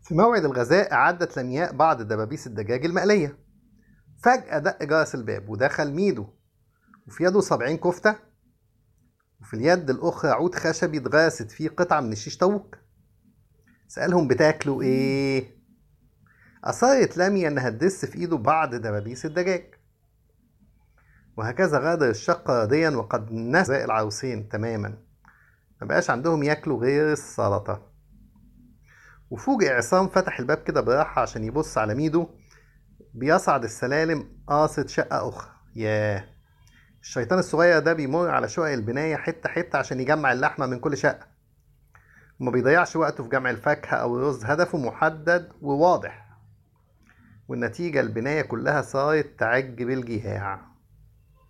في موعد الغذاء أعدت لمياء بعض دبابيس الدجاج المقلية. فجأة دق جرس الباب ودخل ميدو، وفي يده 70 كفتة، وفي اليد الأخرى عود خشبي اتغرست فيه قطعة من الشيش طاووق. سألهم بتاكلوا إيه؟ أصرت لميا إنها تدس في إيده بعض دبابيس الدجاج. وهكذا غادر الشقة راضيا وقد نسى العروسين تماما، مبقاش عندهم ياكلوا غير السلطة. وفوجئ عصام فتح الباب كده براحة عشان يبص على ميدو بيصعد السلالم قاصد شقة أخرى. ياه، الشيطان الصغير ده بيمر على شقق البناية حتة حتة عشان يجمع اللحمة من كل شقة، وما بيضيعش وقته في جمع الفاكهة أو الرز. هدفه محدد وواضح، والنتيجة البناية كلها صارت تعج بالجياع.